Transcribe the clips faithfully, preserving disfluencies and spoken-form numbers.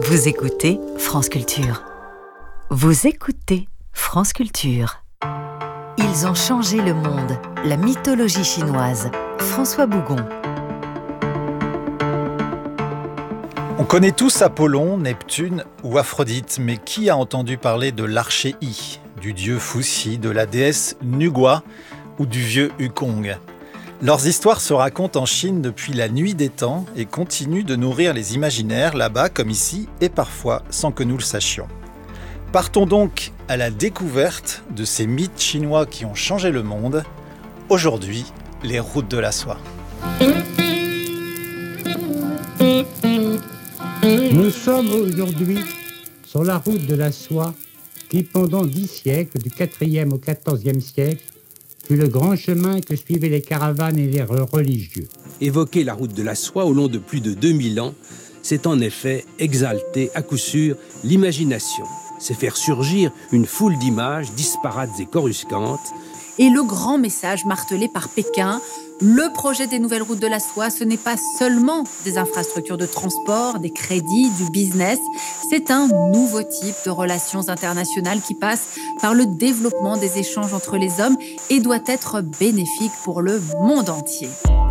Vous écoutez France Culture. Vous écoutez France Culture. Ils ont changé le monde. La mythologie chinoise. François Bougon. On connaît tous Apollon, Neptune ou Aphrodite, mais qui a entendu parler de l'archéi, du dieu Fuxi, de la déesse Nugua ou du vieux Wukong ? Leurs histoires se racontent en Chine depuis la nuit des temps et continuent de nourrir les imaginaires là-bas comme ici et parfois sans que nous le sachions. Partons donc à la découverte de ces mythes chinois qui ont changé le monde. Aujourd'hui, les routes de la soie. Nous sommes aujourd'hui sur la route de la soie qui, pendant dix siècles, du quatrième au quatorzième siècle, fut le grand chemin que suivaient les caravanes et les religieux. Évoquer la route de la soie au long de plus de deux mille ans, c'est en effet exalter à coup sûr l'imagination. C'est faire surgir une foule d'images disparates et coruscantes. Et le grand message martelé par Pékin, le projet des nouvelles routes de la soie, ce n'est pas seulement des infrastructures de transport, des crédits, du business. C'est un nouveau type de relations internationales qui passe par le développement des échanges entre les hommes et doit être bénéfique pour le monde entier.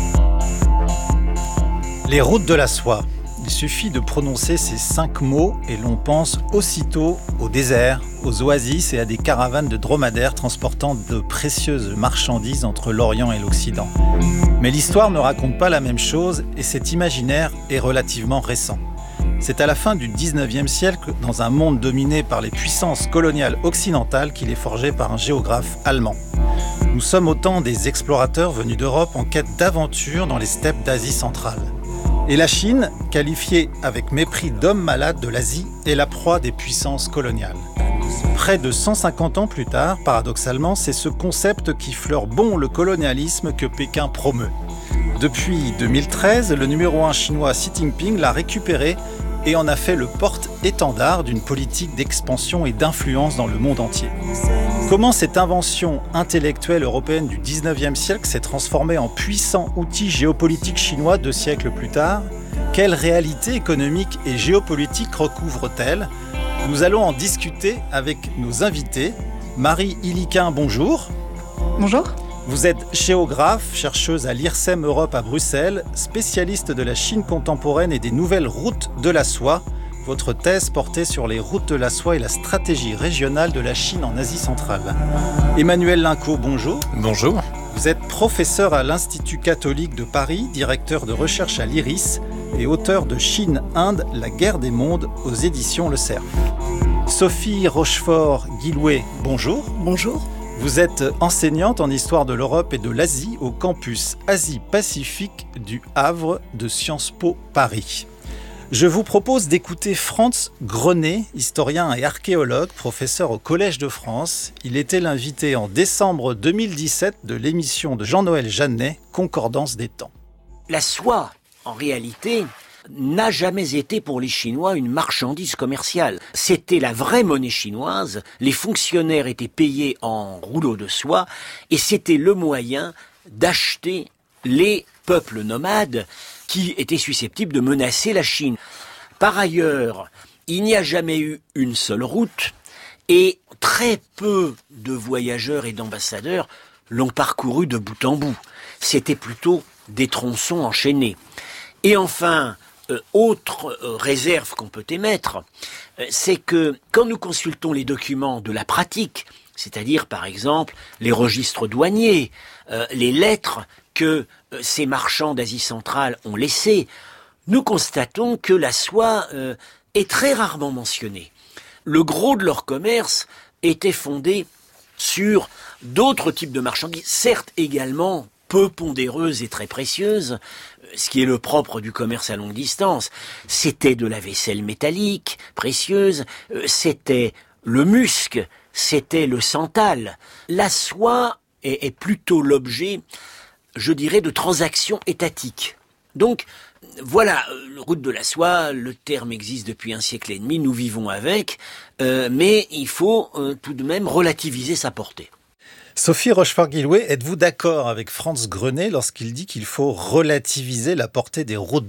Les routes de la soie. Il suffit de prononcer ces cinq mots et l'on pense aussitôt au désert, aux oasis et à des caravanes de dromadaires transportant de précieuses marchandises entre l'Orient et l'Occident. Mais l'histoire ne raconte pas la même chose et cet imaginaire est relativement récent. C'est à la fin du dix-neuvième siècle, dans un monde dominé par les puissances coloniales occidentales, qu'il est forgé par un géographe allemand. Nous sommes au temps des explorateurs venus d'Europe en quête d'aventure dans les steppes d'Asie centrale. Et la Chine, qualifiée avec mépris d'homme malade de l'Asie, est la proie des puissances coloniales. Près de cent cinquante ans plus tard, paradoxalement, c'est ce concept qui fleure bon le colonialisme que Pékin promeut. Depuis deux mille treize, le numéro un chinois Xi Jinping l'a récupéré et en a fait le porte-étendard d'une politique d'expansion et d'influence dans le monde entier. Comment cette invention intellectuelle européenne du dix-neuvième siècle s'est transformée en puissant outil géopolitique chinois deux siècles plus tard ? Quelle réalité économique et géopolitique recouvre-t-elle ? Nous allons en discuter avec nos invités. Marie Iliquin, bonjour. Bonjour. Vous êtes géographe, chercheuse à l'I R S E M Europe à Bruxelles, spécialiste de la Chine contemporaine et des nouvelles routes de la soie. Votre thèse portait sur les routes de la soie et la stratégie régionale de la Chine en Asie centrale. Emmanuel Linco, bonjour. Bonjour. Vous êtes professeur à l'Institut catholique de Paris, directeur de recherche à l'I R I S et auteur de Chine-Inde, la guerre des mondes aux éditions Le Cerf. Sophie Rochefort-Guillouet, bonjour. Bonjour. Vous êtes enseignante en histoire de l'Europe et de l'Asie au campus Asie-Pacifique du Havre de Sciences Po Paris. Je vous propose d'écouter Franz Grenet, historien et archéologue, professeur au Collège de France. Il était l'invité en décembre deux mille dix-sept de l'émission de Jean-Noël Jeannet, Concordance des temps. La soie, en réalité, n'a jamais été pour les Chinois une marchandise commerciale. C'était la vraie monnaie chinoise, les fonctionnaires étaient payés en rouleaux de soie, et c'était le moyen d'acheter les peuples nomades qui étaient susceptibles de menacer la Chine. Par ailleurs, il n'y a jamais eu une seule route, et très peu de voyageurs et d'ambassadeurs l'ont parcouru de bout en bout. C'était plutôt des tronçons enchaînés. Et enfin, Euh, autre euh, réserve qu'on peut émettre, euh, c'est que quand nous consultons les documents de la pratique, c'est-à-dire par exemple les registres douaniers, euh, les lettres que euh, ces marchands d'Asie centrale ont laissées, nous constatons que la soie euh, est très rarement mentionnée. Le gros de leur commerce était fondé sur d'autres types de marchandises, certes également peu pondéreuses et très précieuses, ce qui est le propre du commerce à longue distance. C'était de la vaisselle métallique, précieuse, c'était le musc, c'était le santal. La soie est, est plutôt l'objet, je dirais, de transactions étatiques. Donc, voilà, route de la soie, le terme existe depuis un siècle et demi, nous vivons avec, euh, mais il faut euh, tout de même relativiser sa portée. Sophie Rochefort-Guillouet, êtes-vous d'accord avec Franz Grenet lorsqu'il dit qu'il faut relativiser la portée des routes de la soie ?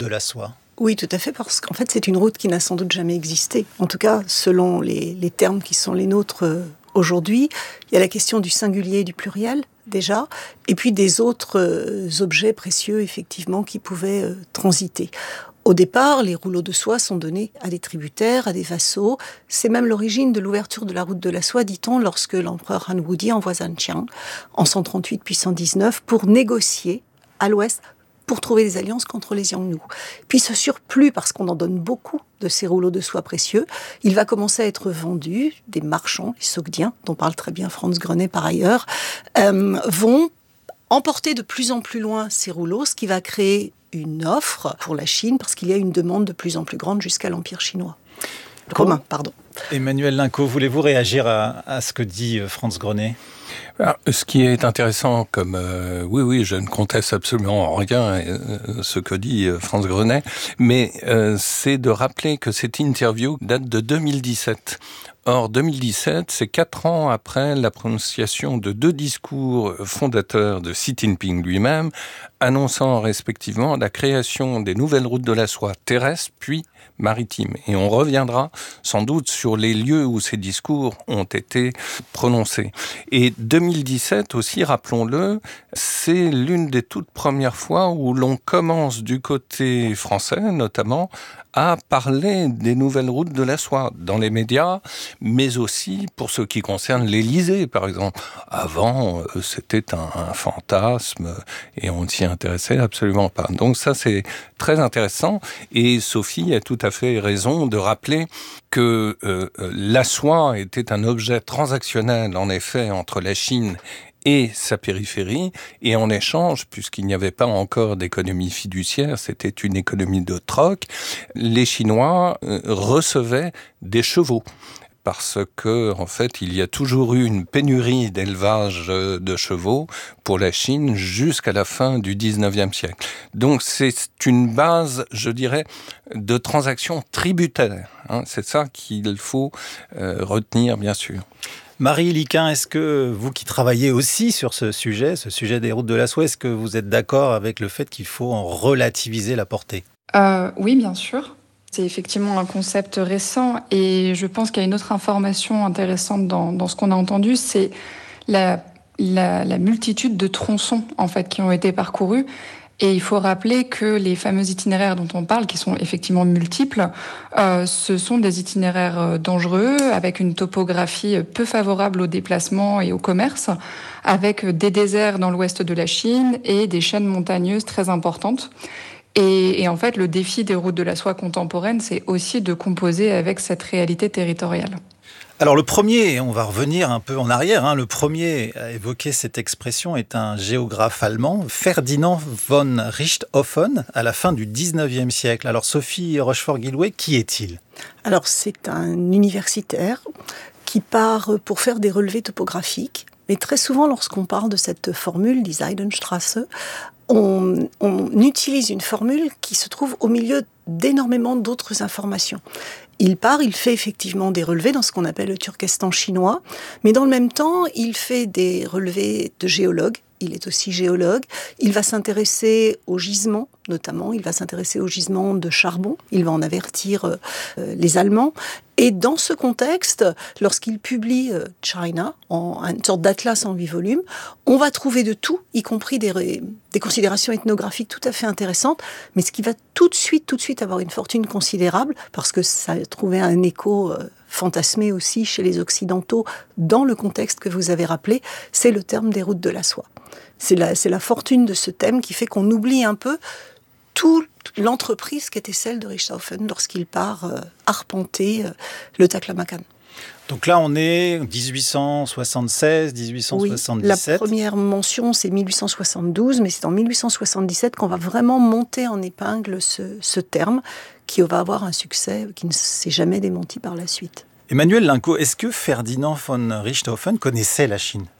Oui, tout à fait, parce qu'en fait, c'est une route qui n'a sans doute jamais existé. En tout cas, selon les, les termes qui sont les nôtres euh, aujourd'hui, il y a la question du singulier et du pluriel, déjà, et puis des autres euh, objets précieux, effectivement, qui pouvaient euh, transiter. Au départ, les rouleaux de soie sont donnés à des tributaires, à des vassaux. C'est même l'origine de l'ouverture de la route de la soie, dit-on, lorsque l'empereur Han Wudi envoie Zhanqiang en cent trente-huit puis cent dix-neuf pour négocier à l'ouest, pour trouver des alliances contre les Xiongnu. Puis ce surplus, parce qu'on en donne beaucoup de ces rouleaux de soie précieux, il va commencer à être vendu. Des marchands, les Sogdiens, dont parle très bien Franz Grenet par ailleurs, euh, vont emporter de plus en plus loin ces rouleaux, ce qui va créer une offre pour la Chine, parce qu'il y a une demande de plus en plus grande jusqu'à l'Empire chinois. Romain, pardon. Emmanuel Linco, voulez-vous réagir à, à ce que dit Franz Grenet ? Alors, ce qui est intéressant, comme euh, oui, oui, je ne conteste absolument rien euh, ce que dit euh, Franz Grenet, mais euh, c'est de rappeler que cette interview date de deux mille dix-sept. Or, deux mille dix-sept, c'est quatre ans après la prononciation de deux discours fondateurs de Xi Jinping lui-même, annonçant respectivement la création des nouvelles routes de la soie terrestres puis maritimes. Et on reviendra sans doute sur les lieux où ces discours ont été prononcés. Et deux mille dix-sept aussi, rappelons-le, c'est l'une des toutes premières fois où l'on commence du côté français, notamment, à parler des nouvelles routes de la soie dans les médias, mais aussi pour ce qui concerne l'Élysée, par exemple. Avant, c'était un, un fantasme et on ne s'y intéressait absolument pas. Donc ça, c'est très intéressant. Et Sophie a tout à fait raison de rappeler que euh, la soie était un objet transactionnel, en effet, entre la Chine et sa périphérie, et en échange, puisqu'il n'y avait pas encore d'économie fiduciaire, c'était une économie de troc, les Chinois euh, recevaient des chevaux. Parce que, en fait, il y a toujours eu une pénurie d'élevage de chevaux pour la Chine jusqu'à la fin du dix-neuvième siècle. Donc, c'est une base, je dirais, de transactions tributaires. Hein. C'est ça qu'il faut euh, retenir, bien sûr. Marie Liquin, est-ce que vous qui travaillez aussi sur ce sujet, ce sujet des routes de la soie, est-ce que vous êtes d'accord avec le fait qu'il faut en relativiser la portée ? euh, Oui, bien sûr. C'est effectivement un concept récent et je pense qu'il y a une autre information intéressante dans, dans ce qu'on a entendu, c'est la, la, la multitude de tronçons en fait, qui ont été parcourus. Et il faut rappeler que les fameux itinéraires dont on parle, qui sont effectivement multiples, euh, ce sont des itinéraires dangereux, avec une topographie peu favorable au déplacement et au commerce, avec des déserts dans l'ouest de la Chine et des chaînes montagneuses très importantes. Et, et en fait, le défi des routes de la soie contemporaines, c'est aussi de composer avec cette réalité territoriale. Alors le premier, on va revenir un peu en arrière, hein, le premier à évoquer cette expression est un géographe allemand, Ferdinand von Richthofen, à la fin du dix-neuvième siècle. Alors Sophie Rochefort-Guillouet, qui est-il ? Alors c'est un universitaire qui part pour faire des relevés topographiques. Mais très souvent, lorsqu'on parle de cette formule, die Seidenstraße, on, on utilise une formule qui se trouve au milieu d'énormément d'autres informations. Il part, il fait effectivement des relevés dans ce qu'on appelle le Turkestan chinois, mais dans le même temps, il fait des relevés de géologue. Il est aussi géologue. Il va s'intéresser aux gisements, notamment. Il va s'intéresser aux gisements de charbon. Il va en avertir euh, les Allemands. Et dans ce contexte, lorsqu'il publie euh, China, en une sorte d'atlas en huit volumes, on va trouver de tout, y compris des, des considérations ethnographiques tout à fait intéressantes, mais ce qui va tout de suite, tout de suite avoir une fortune considérable, parce que ça a trouvé un écho euh, fantasmé aussi chez les Occidentaux, dans le contexte que vous avez rappelé, c'est le terme des routes de la soie. C'est la, c'est la fortune de ce thème qui fait qu'on oublie un peu toute l'entreprise qui était celle de Richthofen lorsqu'il part euh, arpenter euh, le Taklamakan. Donc là, on est dix-huit cent soixante-seize, dix-huit cent soixante-dix-sept. Oui, la première mention, c'est mille huit cent soixante-douze, mais c'est en mille huit cent soixante-dix-sept qu'on va vraiment monter en épingle ce, ce terme qui va avoir un succès qui ne s'est jamais démenti par la suite. Emmanuel Linco, est-ce que Ferdinand von Richthofen connaissait la Chine ?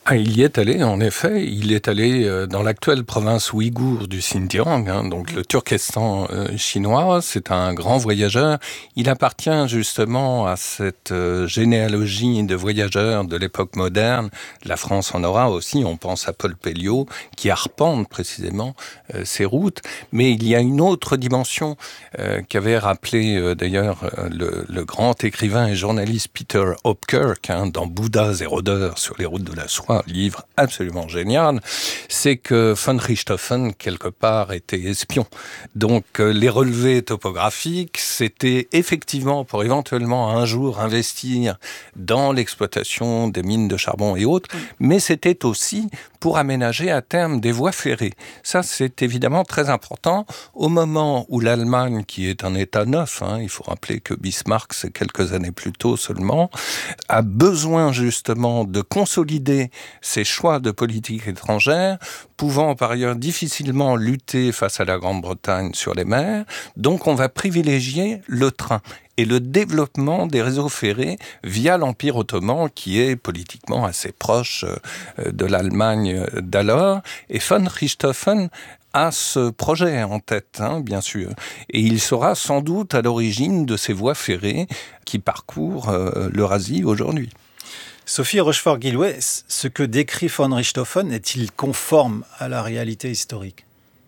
Ah, il y est allé, en effet. Il est allé euh, dans l'actuelle province ouïghour du Xinjiang, hein, donc le Turkestan euh, chinois. C'est un grand voyageur. Il appartient justement à cette euh, généalogie de voyageurs de l'époque moderne. La France en aura aussi. On pense à Paul Pelliot, qui arpente précisément euh, ces routes. Mais il y a une autre dimension euh, qu'avait rappelé euh, d'ailleurs euh, le, le grand écrivain et journaliste Peter Hopkirk, hein, dans Bouddha et rôdeurs sur les routes de la soie, un livre absolument génial, c'est que von Richthofen, quelque part, était espion. Donc, euh, les relevés topographiques, c'était effectivement pour éventuellement un jour investir dans l'exploitation des mines de charbon et autres, mais c'était aussi pour aménager à terme des voies ferrées. Ça, c'est évidemment très important. Au moment où l'Allemagne, qui est un État neuf, hein, il faut rappeler que Bismarck, c'est quelques années plus tôt seulement, a besoin justement de consolider ses choix de politique étrangère, pouvant par ailleurs difficilement lutter face à la Grande-Bretagne sur les mers. Donc on va privilégier le train et le développement des réseaux ferrés via l'Empire ottoman, qui est politiquement assez proche de l'Allemagne d'alors. Et von Richthofen a ce projet en tête, hein, bien sûr. Et il sera sans doute à l'origine de ces voies ferrées qui parcourent euh, l'Eurasie aujourd'hui. Sophie Rochefort-Guillouet, ce que décrit von Richthofen est-il conforme à la réalité historique ?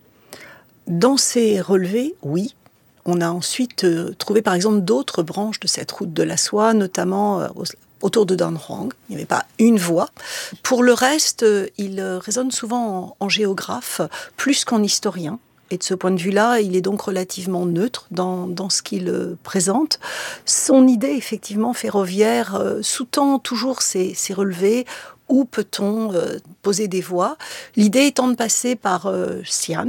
Dans ces relevés, oui. On a ensuite euh, trouvé par exemple d'autres branches de cette route de la soie, notamment euh, autour de Danhuang. Il n'y avait pas une voie. Pour le reste, euh, il euh, résonne souvent en, en géographe plus qu'en historien. Et de ce point de vue-là, il est donc relativement neutre dans, dans ce qu'il euh, présente. Son idée, effectivement, ferroviaire, euh, sous-tend toujours ces, ces relevés. Où peut-on euh, poser des voies ? L'idée étant de passer par euh, Xi'an.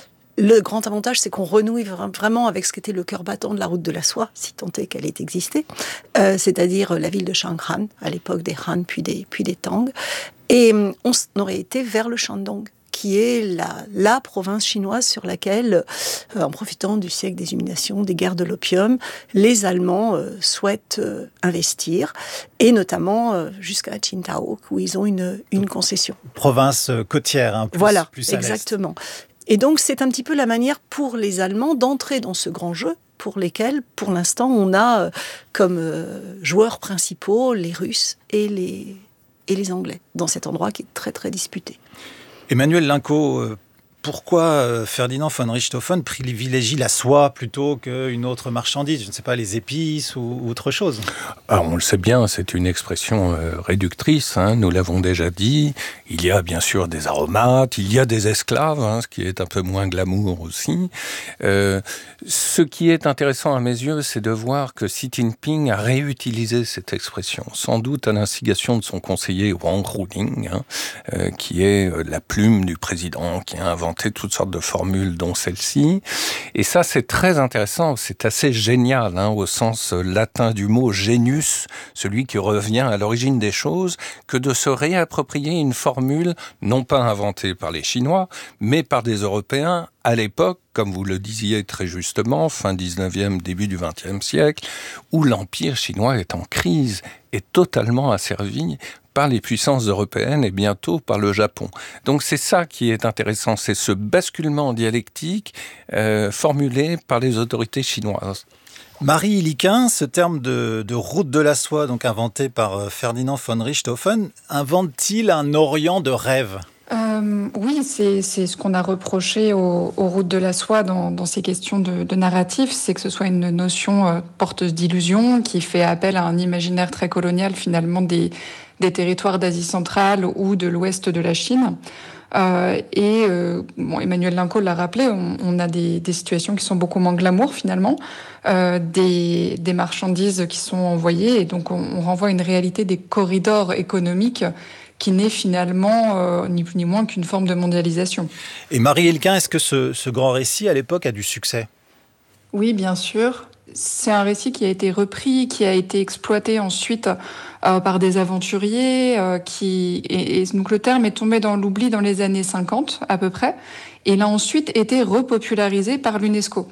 Le grand avantage, c'est qu'on renouille vraiment avec ce qu'était le cœur battant de la route de la soie, si tant est qu'elle ait existé, euh, c'est-à-dire la ville de Chang'an, à l'époque des Han puis des, puis des Tang. Et on aurait été vers le Shandong, qui est la, la province chinoise sur laquelle, euh, en profitant du siècle des illuminations, des guerres de l'opium, les Allemands euh, souhaitent euh, investir, et notamment euh, jusqu'à Qingdao, où ils ont une, une concession. Province côtière, hein, plus, voilà, plus à exactement. Et donc, c'est un petit peu la manière pour les Allemands d'entrer dans ce grand jeu, pour lesquels, pour l'instant, on a euh, comme euh, joueurs principaux les Russes et les, et les Anglais, dans cet endroit qui est très, très disputé. Emmanuel Linco, euh, pourquoi euh, Ferdinand von Richthofen privilégie la soie plutôt qu'une autre marchandise ? Je ne sais pas, les épices ou, ou autre chose. Alors, on le sait bien, c'est une expression euh, réductrice, hein, nous l'avons déjà dit. Il y a bien sûr des aromates, il y a des esclaves, hein, ce qui est un peu moins glamour aussi. Euh, ce qui est intéressant à mes yeux, c'est de voir que Xi Jinping a réutilisé cette expression, sans doute à l'instigation de son conseiller Wang Ruling, hein, euh, qui est euh, la plume du président, qui a inventé toutes sortes de formules, dont celle-ci. Et ça, c'est très intéressant, c'est assez génial, hein, au sens latin du mot genius, celui qui revient à l'origine des choses, que de se réapproprier une formule non pas inventée par les Chinois, mais par des Européens à l'époque, comme vous le disiez très justement, fin dix-neuvième, début du vingtième siècle, où l'Empire chinois est en crise, est totalement asservi par les puissances européennes et bientôt par le Japon. Donc c'est ça qui est intéressant, c'est ce basculement dialectique euh, formulé par les autorités chinoises. Marie Iliquin, ce terme de, de route de la soie, donc inventé par Ferdinand von Richthofen, invente-t-il un Orient de rêve ? Euh, oui, c'est, c'est ce qu'on a reproché aux, aux routes de la soie dans, dans ces questions de, de narratif, c'est que ce soit une notion euh, porteuse d'illusions, qui fait appel à un imaginaire très colonial finalement des, des territoires d'Asie centrale ou de l'ouest de la Chine. Euh, et euh, bon, Emmanuel Linco l'a rappelé, on, on a des, des situations qui sont beaucoup moins glamour finalement, euh, des, des marchandises qui sont envoyées, et donc on, on renvoie à une réalité des corridors économiques qui n'est finalement euh, ni plus ni moins qu'une forme de mondialisation. Et Marie Iliquin, est-ce que ce, ce grand récit à l'époque a du succès ? Oui, bien sûr. C'est un récit qui a été repris, qui a été exploité ensuite euh, par des aventuriers, euh, qui et, et donc le terme est tombé dans l'oubli dans les années cinquante à peu près, et il a ensuite été repopularisé par l'UNESCO.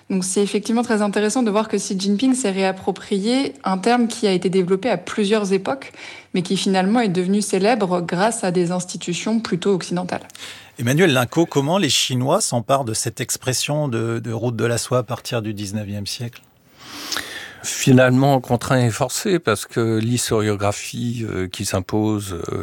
Donc c'est effectivement très intéressant de voir que Xi Jinping s'est réapproprié un terme qui a été développé à plusieurs époques, mais qui finalement est devenu célèbre grâce à des institutions plutôt occidentales. Emmanuel Linco, comment les Chinois s'emparent de cette expression de, de route de la soie à partir du dix-neuvième siècle ? Finalement, contraint et forcé, parce que l'historiographie euh, qui s'impose euh,